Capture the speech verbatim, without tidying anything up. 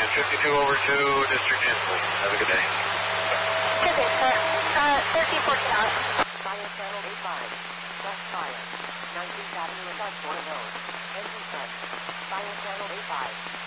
fifty-two over to District Inslee. Have a good day. Good day, sir. Uh, thirteen fourteen out. Fire channel eight five. West fire. nineteenth Avenue and Westmore Road. Engine set. Fire channel eight five.